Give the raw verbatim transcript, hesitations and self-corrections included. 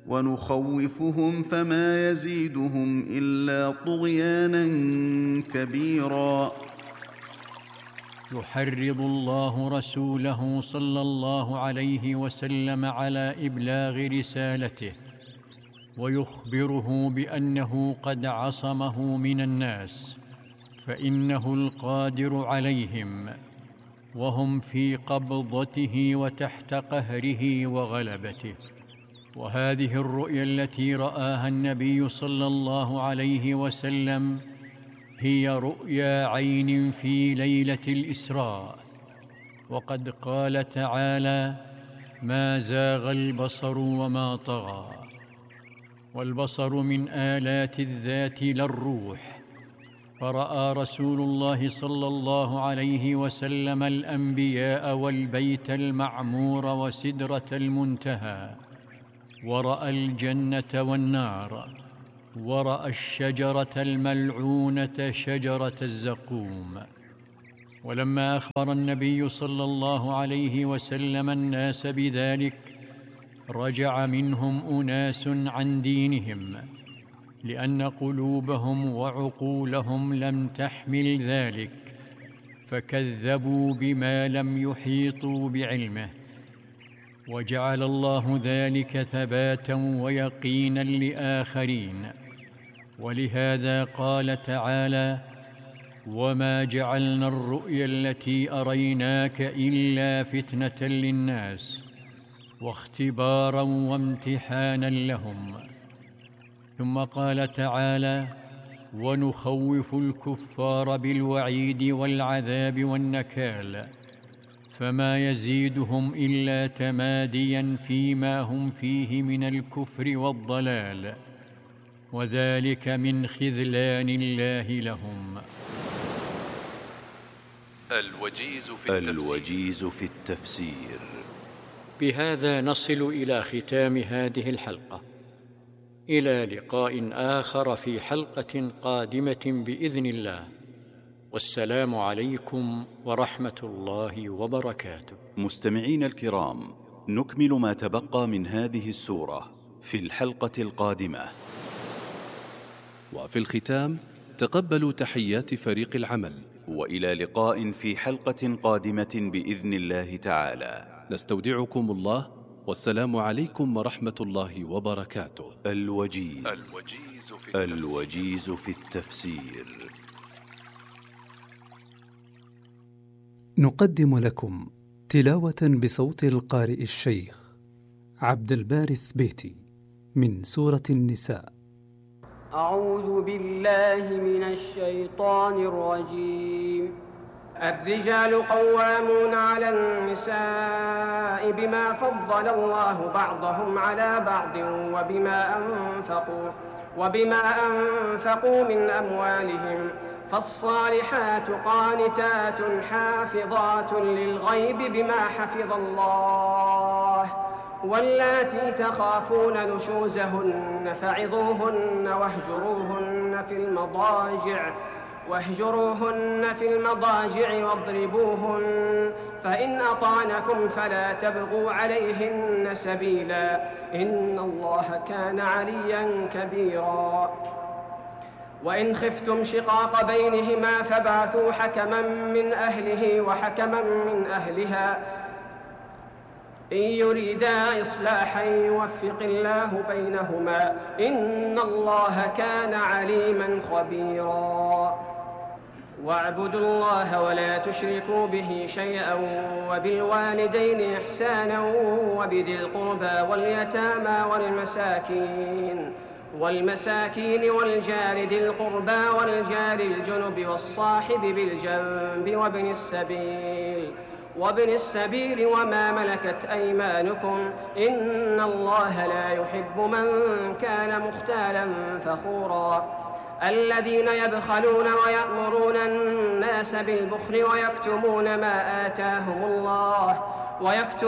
ونخوفهم فما يزيدهم إلا طغيانا كبيرا. يحرض الله رسوله صلى الله عليه وسلم على إبلاغ رسالته، ويخبره بأنه قد عصمه من الناس، فإنه القادر عليهم، وهم في قبضته وتحت قهره وغلبته. وهذه الرؤيا التي رآها النبي صلى الله عليه وسلم هي رؤيا عين في ليلة الإسراء. وقد قال تعالى: ما زاغ البصر وما طغى. والبصر من آلات الذات لا الروح، فرأى رسول الله صلى الله عليه وسلم الأنبياء والبيت المعمور وسدرة المنتهى، ورأى الجنة والنار، ورأى الشجرة الملعونة شجرة الزقوم. ولما أخبر النبي صلى الله عليه وسلم الناس بذلك، رجع منهم أناس عن دينهم، لأن قلوبهم وعقولهم لم تحمل ذلك، فكذبوا بما لم يحيطوا بعلمه. وجعل الله ذلك ثباتا ويقينا لآخرين. ولهذا قال تعالى: وما جعلنا الرؤيا التي أريناك إلا فتنة للناس واختبارا وامتحانا لهم. ثم قال تعالى: ونخوف الكفار بالوعيد والعذاب والنكال، فما يزيدهم إلا تماديا فيما هم فيه من الكفر والضلال، وذلك من خذلان الله لهم. الوجيز في التفسير, الوجيز في التفسير. بهذا نصل إلى ختام هذه الحلقة، إلى لقاء آخر في حلقة قادمة بإذن الله، والسلام عليكم ورحمة الله وبركاته. مستمعين الكرام، نكمل ما تبقى من هذه السورة في الحلقة القادمة. وفي الختام تقبلوا تحيات فريق العمل، وإلى لقاء في حلقة قادمة بإذن الله تعالى. نستودعكم الله، والسلام عليكم ورحمة الله وبركاته. الوجيز, الوجيز, في, التفسير. الوجيز في التفسير. نقدم لكم تلاوة بصوت القارئ الشيخ عبد الباري الثبيتي من سورة النساء. أعوذ بالله من الشيطان الرجيم. الرجال قوامون على النساء بما فضل الله بعضهم على بعض وبما أنفقوا وبما أنفقوا من أموالهم، فالصالحات قانتات حافظات للغيب بما حفظ الله، واللاتي تخافون نشوزهن فعظوهن واهجروهن في المضاجع واهجروهن في المضاجع واضربوهن، فإن أطعنكم فلا تبغوا عليهن سبيلا، إن الله كان عليا كبيرا. وإن خفتم شقاق بينهما فابعثوا حكما من أهله وحكما من أهلها إن يريدا إصلاحا يوفق الله بينهما، إن الله كان عليما خبيرا. واعبدوا الله ولا تشركوا به شيئا، وبالوالدين إحسانا، وبذي القربى واليتامى والمساكين والمساكين والجار ذي القربى والجار الجنب والصاحب بالجنب وابن السبيل وابن السبيل وما ملكت أيمانكم، إن الله لا يحب من كان مختالا فخورا. الذين يبخلون ويأمرون الناس بالبخل ويكتمون ما آتاهم الله ويكتمون